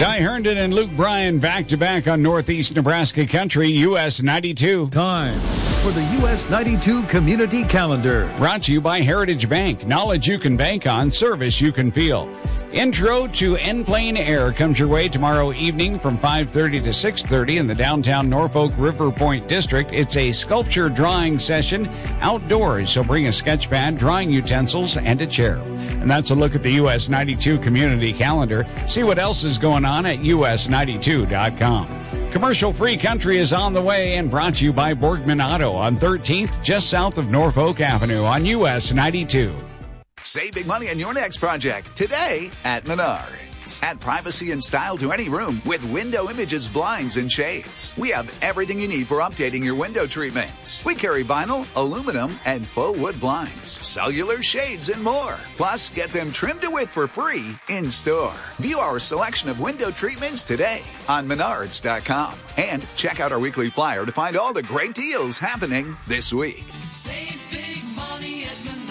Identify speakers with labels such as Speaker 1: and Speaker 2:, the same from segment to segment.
Speaker 1: Ty Herndon and Luke Bryan back-to-back on Northeast Nebraska Country, US 92.
Speaker 2: Time for the US 92 Community Calendar.
Speaker 1: Brought to you by Heritage Bank. Knowledge you can bank on, service you can feel. Intro to En Plein Air comes your way tomorrow evening from 5:30 to 6:30 in the downtown Norfolk River Point District. It's a sculpture drawing session outdoors, so bring a sketch pad, drawing utensils, and a chair. And that's a look at the US 92 Community Calendar. See what else is going on at us92.com. Commercial-free country is on the way and brought to you by Borgman Auto on 13th, just south of Norfolk Avenue on US 92.
Speaker 3: Save big money on your next project today at Menards. Add privacy and style to any room with Window Images blinds and shades. We have everything you need for updating your window treatments. We carry vinyl, aluminum, and faux wood blinds, cellular shades, and more. Plus, get them trimmed to width for free in store. View our selection of window treatments today on Menards.com. And check out our weekly flyer to find all the great deals happening this week.
Speaker 4: Save big money at Menards.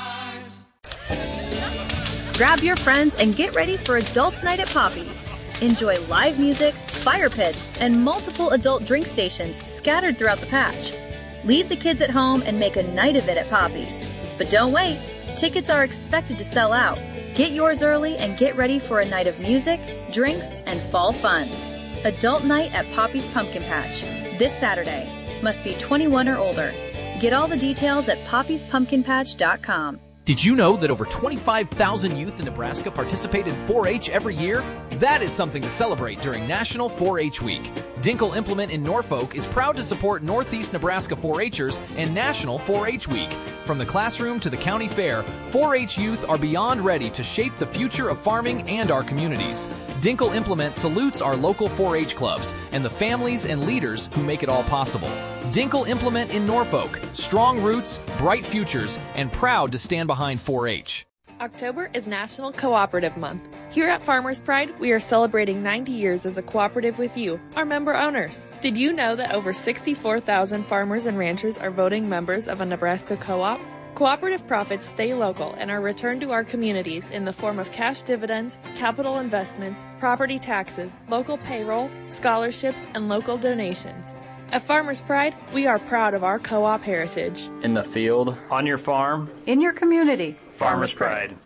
Speaker 5: Grab your friends and get ready for Adults Night at Poppy's. Enjoy live music, fire pits, and multiple adult drink stations scattered throughout the patch. Leave the kids at home and make a night of it at Poppy's. But don't wait. Tickets are expected to sell out. Get yours early and get ready for a night of music, drinks, and fall fun. Adult Night at Poppy's Pumpkin Patch this Saturday. Must be 21 or older. Get all the details at poppyspumpkinpatch.com.
Speaker 6: Did you know that over 25,000 youth in Nebraska participate in 4-H every year? That is something to celebrate during National 4-H Week. Dinkle Implement in Norfolk is proud to support Northeast Nebraska 4-H'ers and National 4-H Week. From the classroom to the county fair, 4-H youth are beyond ready to shape the future of farming and our communities. Dinkle Implement salutes our local 4-H clubs and the families and leaders who make it all possible. Dinkle Implement in Norfolk, strong roots, bright futures, and proud to stand behind 4-H.
Speaker 7: October is National Cooperative Month. Here at Farmers Pride, we are celebrating 90 years as a cooperative with you, our member owners. Did you know that over 64,000 farmers and ranchers are voting members of a Nebraska co-op? Cooperative profits stay local and are returned to our communities in the form of cash dividends, capital investments, property taxes, local payroll, scholarships, and local donations. At Farmers Pride, we are proud of our co-op heritage.
Speaker 8: In the field, on your farm,
Speaker 9: in your community.
Speaker 8: Farmers Pride.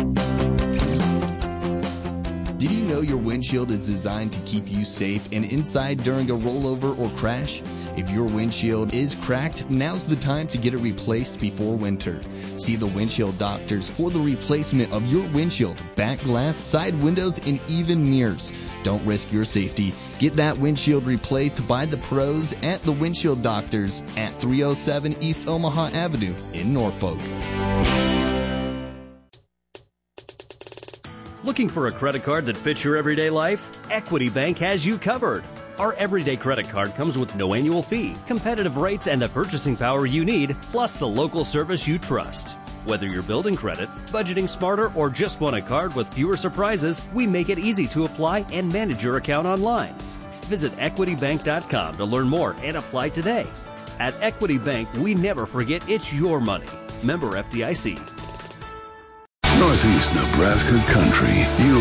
Speaker 10: Did you know your windshield is designed to keep you safe and inside during a rollover or crash? If your windshield is cracked, now's the time to get it replaced before winter. See the windshield doctors for the replacement of your windshield, back glass, side windows, and even mirrors. Don't risk your safety. Get that windshield replaced by the pros at the Windshield Doctors at 307 East Omaha Avenue in Norfolk.
Speaker 11: Looking for a credit card that fits your everyday life? Equity Bank has you covered. Our everyday credit card comes with no annual fee, competitive rates, and the purchasing power you need, plus the local service you trust. Whether you're building credit, budgeting smarter, or just want a card with fewer surprises, we make it easy to apply and manage your account online. Visit equitybank.com to learn more and apply today. At Equity Bank, we never forget it's your money. Member FDIC.
Speaker 12: Northeast Nebraska Country.